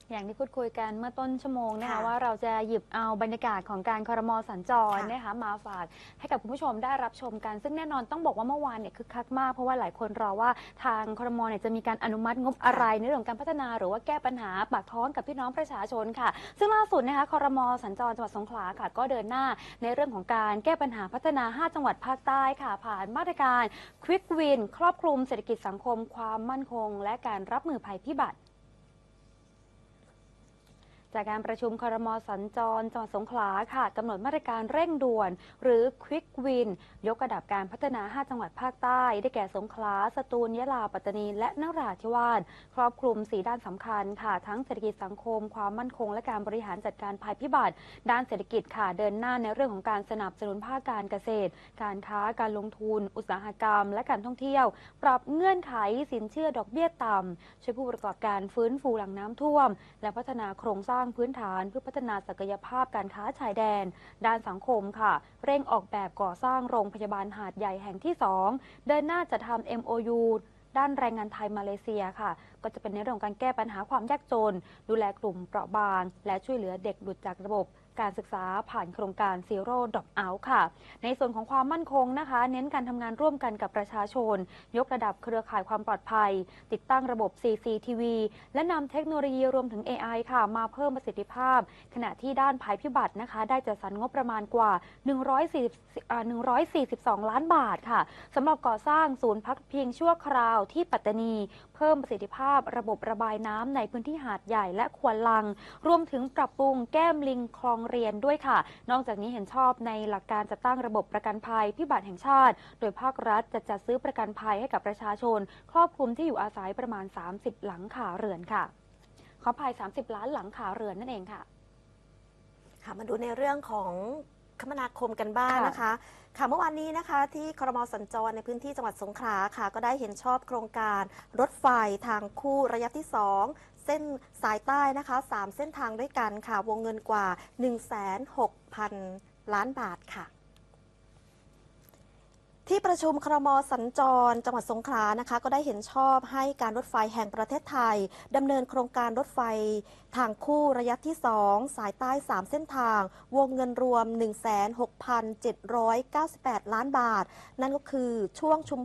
อย่างที่พูดคุยกันเมื่อต้นชั่วโมงนะคะว่าเราจะหยิบเอาบรรยากาศของการครม.สัญจรนะคะมาฝากให้กับคุณผู้ชมได้รับชมกันซึ่งแน่นอนต้องบอกว่าเมื่อวานเนี่ยคึกคักมากเพราะว่าหลายคนรอว่าทางครม.เนี่ยจะมีการอนุมัติงบอะไรในเรื่องการพัฒนาหรือว่าแก้ปัญหาปากท้องกับพี่น้องประชาชนค่ะซึ่งล่าสุดนะคะครม.สัญจรจังหวัดสงขลาค่ะก็เดินหน้าในเรื่องของการแก้ปัญหาพัฒนา5จังหวัดภาคใต้ค่ะผ่านมาตรการ Quick Win ครอบคลุมเศรษฐกิจสังคมความมั่นคงและการรับมือภัยพิบัติจากการประชุมครม.สัญจรจังหวัดสงขลาค่ะกำหนดมาตรการเร่งด่วนหรือ Quick Win ยกระดับการพัฒนา5จังหวัดภาคใต้ได้แก่สงขลาสตูลยะลาปัตตานีและนราธิวาสครอบคลุม4ด้านสำคัญค่ะทั้งเศรษฐกิจสังคมความมั่นคงและการบริหารจัดการภัยพิบัติด้านเศรษฐกิจค่ะเดินหน้าในเรื่องของการสนับสนุนภาคการเกษตรการค้าการลงทุนอุตสาหกรรมและการท่องเที่ยวปรับเงื่อนไขสินเชื่อดอกเบี้ยต่ำช่วยผู้ประกอบการฟื้นฟูหลังน้ำท่วมและพัฒนาโครงสร้างพื้นฐานเพื่อพัฒนาศักยภาพการค้าชายแดนด้านสังคมค่ะเร่งออกแบบก่อสร้างโรงพยาบาลหาดใหญ่แห่งที่2เดินหน้าจะทำ MOU ด้านแรงงานไทยมาเลเซียค่ะก็จะเป็นในเรื่องของการแก้ปัญหาความยากจนดูแลกลุ่มเปราะบางและช่วยเหลือเด็กหลุดจากระบบการศึกษาผ่านโครงการ Zero Drop Out ค่ะในส่วนของความมั่นคงนะคะเน้นการทำงานร่วมกันกับประชาชนยกระดับเครือข่ายความปลอดภัยติดตั้งระบบ CCTV และนำเทคโนโลยีรวมถึง AI ค่ะมาเพิ่มประสิทธิภาพขณะที่ด้านภัยพิบัตินะคะได้จัดสรรงบประมาณกว่า142 ล้านบาทค่ะสำหรับก่อสร้างศูนย์พักพิงชั่วคราวที่ปัตตานีเพิ่มประสิทธิภาพระบบระบายน้ำในพื้นที่หาดใหญ่และควนลังรวมถึงปรับปรุงแก้มลิงคลองเรียนด้วยค่ะนอกจากนี้เห็นชอบในหลักการจัดตั้งระบบประกันภัยพิบัติแห่งชาติโดยภาครัฐจะจัดซื้อประกันภัยให้กับประชาชนครอบคลุมที่อยู่อาศัยประมาณ30หลังคาเรือนค่ะขออภัย30ล้านหลังคาเรือนนั่นเองค่ะมาดูในเรื่องของคมนาคมกันบ้างนะคะเมื่อวานนี้นะคะที่ครม.สัญจรในพื้นที่จังหวัดสงขลาค่ะก็ได้เห็นชอบโครงการรถไฟทางคู่ระยะที่2เส้นสายใต้นะคะ3เส้นทางด้วยกันค่ะวงเงินกว่า 16,000 ล้านบาทค่ะที่ประชุมครม.สัญจรจังหวัดสงขลานะคะก็ได้เห็นชอบให้การรถไฟแห่งประเทศไทยดำเนินโครงการรถไฟทางคู่ระยะที่2สายใต้3เส้นทางวงเงินรวม 16,798 ล้านบาทนั่นก็คือช่วงชุม